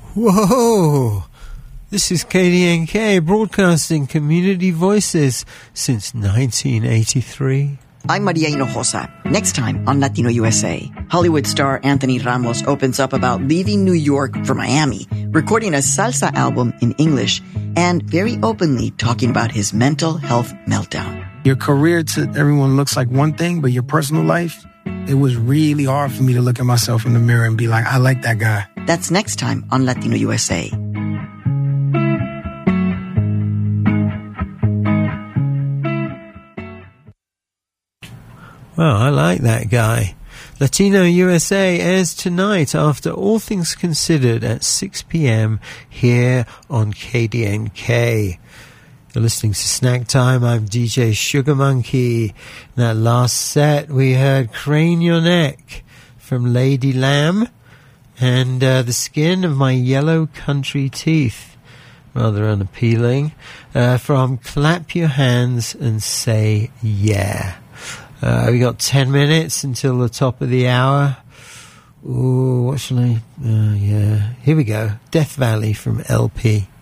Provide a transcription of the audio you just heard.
Whoa! This is KDNK, broadcasting community voices since 1983. I'm Maria Hinojosa. Next time on Latino USA, Hollywood star Anthony Ramos opens up about leaving New York for Miami, recording a salsa album in English, and very openly talking about his mental health meltdown. Your career to everyone looks like one thing, but your personal life, it was really hard for me to look at myself in the mirror and be like, I like that guy. That's next time on Latino USA. Well, I like that guy. Latino USA airs tonight after All Things Considered at 6 p.m. here on KDNK. You're listening to Snack Time. I'm DJ Sugar Monkey. In that last set, we heard Crane Your Neck from Lady Lamb and The Skin of My Yellow Country Teeth. Rather unappealing. From Clap Your Hands and Say Yeah. We got 10 minutes until the top of the hour. Ooh, what shall I... yeah, here we go. Death Valley from LP.